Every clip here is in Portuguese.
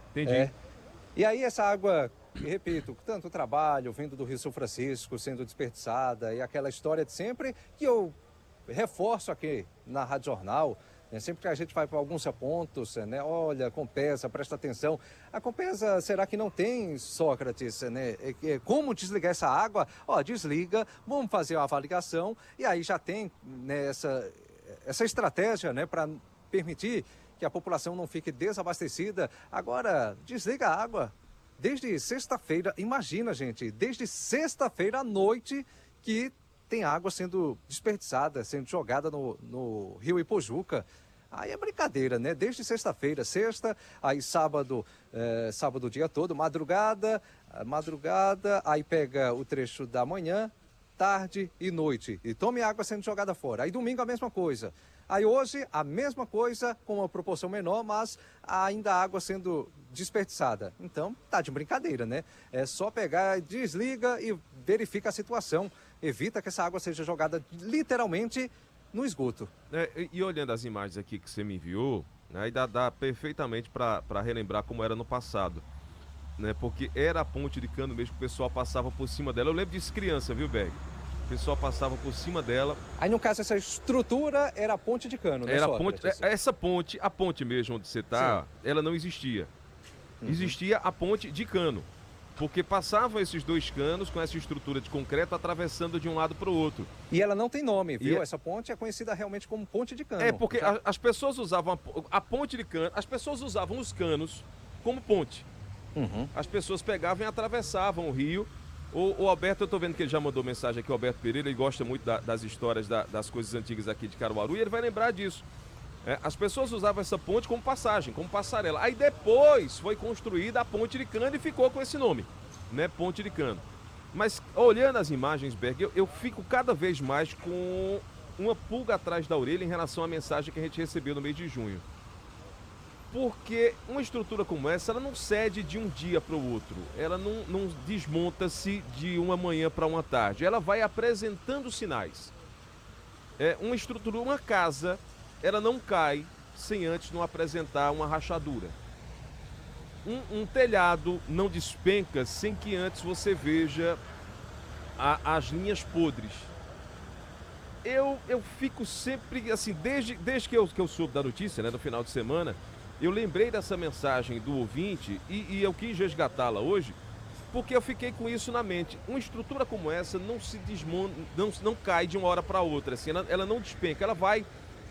Entendi. E aí essa água, repito, tanto trabalho vindo do Rio São Francisco sendo desperdiçada e aquela história de sempre que eu reforço aqui na Rádio Jornal, né, sempre que a gente vai para alguns pontos, né, olha, Compesa, presta atenção. A Compesa, será que não tem, Sócrates, né, como desligar essa água? Ó, desliga, vamos fazer uma avaliação e aí já tem, né, essa estratégia, né, para permitir que a população não fique desabastecida. Agora, desliga a água. Desde sexta-feira, imagina, gente, desde sexta-feira à noite que tem água sendo desperdiçada, sendo jogada no rio Ipojuca. Aí é brincadeira, né? Desde sexta-feira, sexta, aí sábado, sábado o dia todo, madrugada, aí pega o trecho da manhã, tarde e noite. E tome água sendo jogada fora. Aí domingo a mesma coisa. Aí hoje a mesma coisa, com uma proporção menor, mas ainda a água sendo desperdiçada. Então, tá de brincadeira, né? É só pegar, desliga e verifica a situação. Evita que essa água seja jogada literalmente no esgoto. E olhando as imagens aqui que você me enviou, né, aí dá perfeitamente para relembrar como era no passado. Né, porque era a ponte de cano mesmo que o pessoal passava por cima dela. Eu lembro disso criança, viu, Berg? O pessoal passava por cima dela. Aí, no caso, essa estrutura era a ponte de cano, né, Era a Sócrates? ponte, essa ponte, a ponte mesmo onde você tá, ela não existia. Existia a ponte de cano. Porque passavam esses dois canos com essa estrutura de concreto atravessando de um lado para o outro. E ela não tem nome, viu? Essa ponte é conhecida realmente como ponte de cano. É porque as pessoas usavam a ponte de cano, as pessoas usavam os canos como ponte. As pessoas pegavam e atravessavam o rio. O Alberto, eu tô vendo que ele já mandou mensagem aqui, o Alberto Pereira, ele gosta muito das histórias das coisas antigas aqui de Caruaru, e ele vai lembrar disso. As pessoas usavam essa ponte como passagem, como passarela. Aí depois foi construída a ponte de cano e ficou com esse nome, né? Ponte de cano. Mas olhando as imagens, Berg, eu fico cada vez mais com uma pulga atrás da orelha em relação à mensagem que a gente recebeu no mês de junho. Porque uma estrutura como essa, ela não cede de um dia para o outro. Ela não desmonta-se de uma manhã para uma tarde. Ela vai apresentando sinais. Uma estrutura, uma casa, ela não cai sem antes não apresentar uma rachadura. Um telhado não despenca sem que antes você veja as linhas podres. Eu fico sempre, assim, desde que eu soube da notícia, né, no final de semana, eu lembrei dessa mensagem do ouvinte e eu quis resgatá-la hoje, porque eu fiquei com isso na mente. Uma estrutura como essa não se desmonta, não cai de uma hora para outra, assim, ela não despenca, ela vai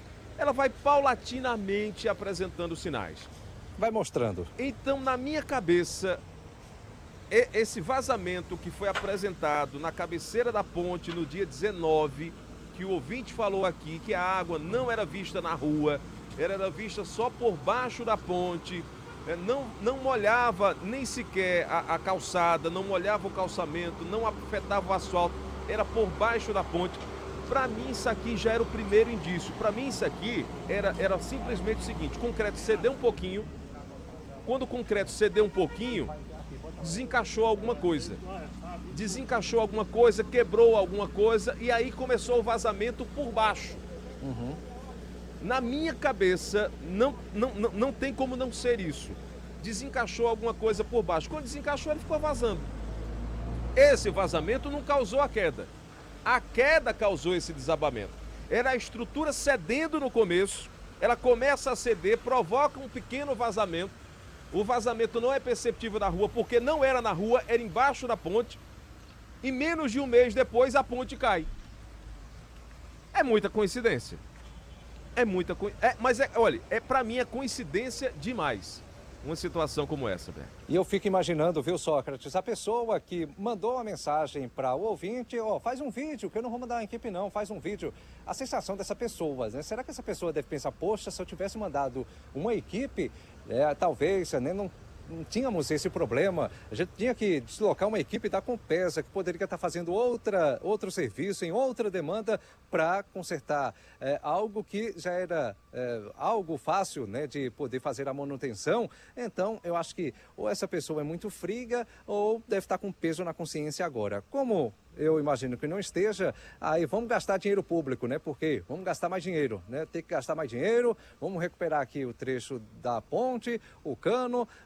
paulatinamente apresentando sinais. Vai mostrando. Então, na minha cabeça, esse vazamento que foi apresentado na cabeceira da ponte no dia 19, que o ouvinte falou aqui, que a água não era vista na rua, era vista só por baixo da ponte, não molhava nem sequer a calçada, não molhava o calçamento, não afetava o asfalto, era por baixo da ponte. Para mim isso aqui já era o primeiro indício. Para mim isso aqui era simplesmente o seguinte: o concreto cedeu um pouquinho. Quando o concreto cedeu um pouquinho, desencaixou alguma coisa. Desencaixou alguma coisa, quebrou alguma coisa e aí começou o vazamento por baixo. Na minha cabeça, não tem como não ser isso. Desencaixou alguma coisa por baixo. Quando desencaixou, ele ficou vazando. Esse vazamento não causou a queda. A queda causou esse desabamento. Era a estrutura cedendo no começo, ela começa a ceder, provoca um pequeno vazamento. O vazamento não é perceptível na rua, porque não era na rua, era embaixo da ponte. E menos de um mês depois, a ponte cai. É muita coincidência. Mas olha, pra mim é coincidência demais uma situação como essa, velho. E eu fico imaginando, viu, Sócrates, a pessoa que mandou uma mensagem para o ouvinte, faz um vídeo, que eu não vou mandar uma equipe não, faz um vídeo. A sensação dessa pessoa, né? Será que essa pessoa deve pensar, poxa, se eu tivesse mandado uma equipe, talvez, né, não tínhamos esse problema. A gente tinha que deslocar uma equipe da Compesa, que poderia estar fazendo outro serviço, em outra demanda, para consertar algo que já era algo fácil, né, de poder fazer a manutenção. Então, eu acho que ou essa pessoa é muito fria ou deve estar com peso na consciência agora. Como eu imagino que não esteja, aí vamos gastar dinheiro público, né? Porque vamos gastar mais dinheiro, né? Tem que gastar mais dinheiro, vamos recuperar aqui o trecho da ponte, o cano,